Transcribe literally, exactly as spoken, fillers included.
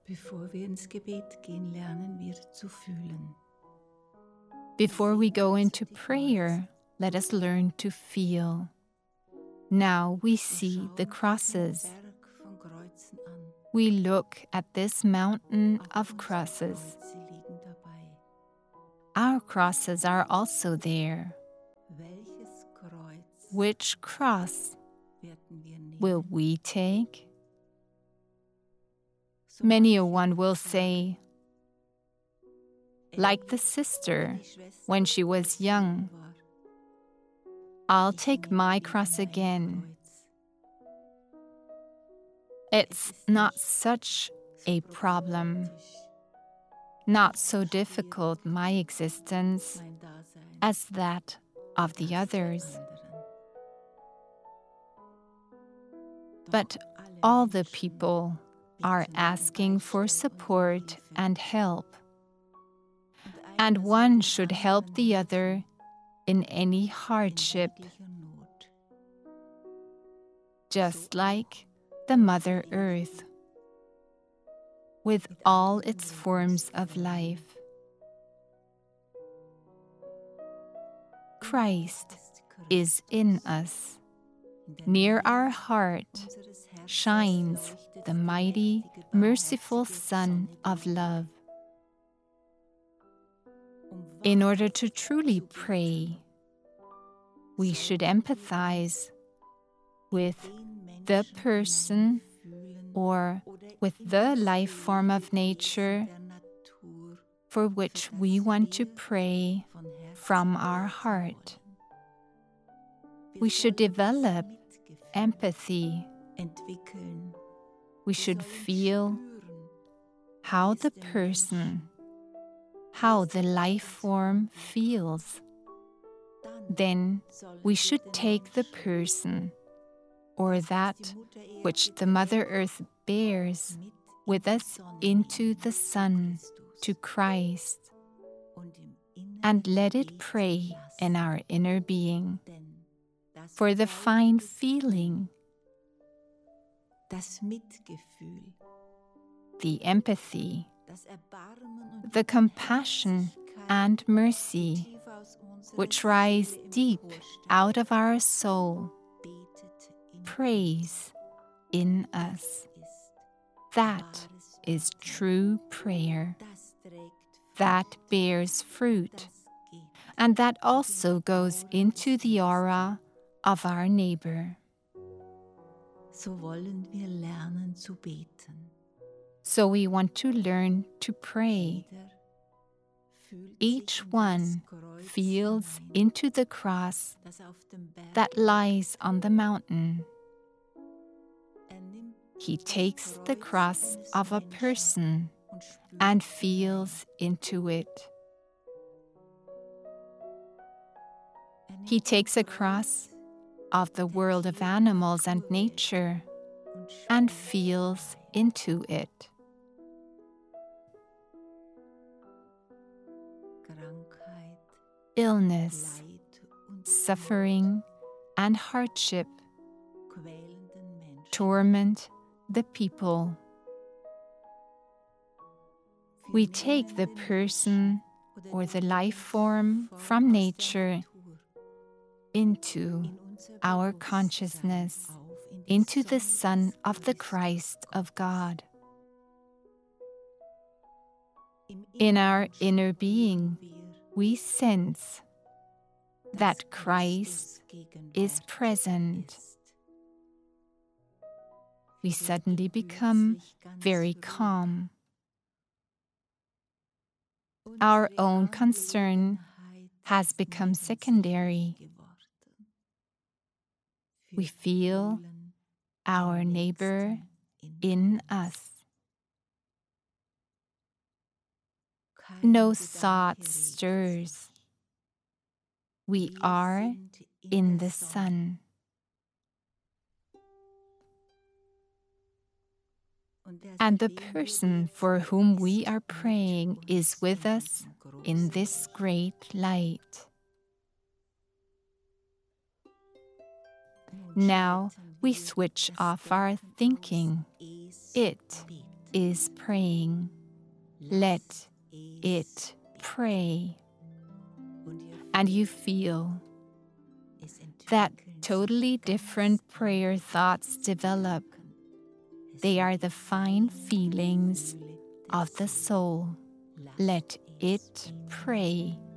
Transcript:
Bevor wir ins Gebet gehen, lernen wir zu fühlen. Before we go into prayer, let us learn to feel. Now we see the crosses. We look at this mountain of crosses. Our crosses are also there. Which cross will we take? Many a one will say, like the sister when she was young, I'll take my cross again. It's not such a problem, not so difficult my existence as that of the others. But all the people are asking for support and help, and one should help the other in any hardship, just like the Mother Earth, with all its forms of life. Christ is in us. Near our heart shines the mighty, merciful Sun of love. In order to truly pray, we should empathize with the person or with the life form of nature for which we want to pray from our heart. We should develop empathy. We should feel how the person, how the life form feels. Then we should take the person or that which the Mother Earth bears with us into the Sun, to Christ, and let it pray in our inner being for the fine feeling, the empathy, the compassion and mercy which rise deep out of our soul, praise in us. That is true prayer. That bears fruit, and that also goes into the aura of our neighbor. So wollen wir lernen zu beten. So we want to learn to pray. Each one feels into the cross that lies on the mountain. He takes the cross of a person and feels into it. He takes a cross of the world of animals and nature and feels into it. Illness, suffering, and hardship torment the people. We take the person or the life form from nature into our consciousness, into the Son of the Christ of God. In our inner being, we sense that Christ is present. We suddenly become very calm. Our own concern has become secondary. We feel our neighbor in us. No thought stirs. We are in the Sun. And the person for whom we are praying is with us in this great light. Now we switch off our thinking. It is praying. Let it pray. And you feel that totally different prayer thoughts develop. They are the fine feelings of the soul. Let it pray.